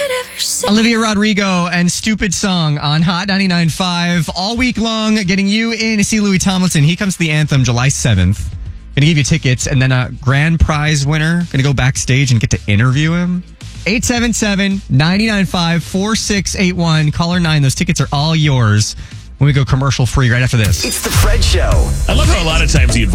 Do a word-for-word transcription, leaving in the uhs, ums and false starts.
Olivia Rodrigo and Stupid Song on Hot ninety-nine point five all week long, getting you in to see Louis Tomlinson. He comes to the Anthem July seventh. Going to give you tickets, and then a grand prize winner. Going to go backstage and get to interview him. eight seven seven, nine nine five, four six eight one. Caller nine. Those tickets are all yours when we go commercial free right after this. It's the Fred Show. I love how a lot of times you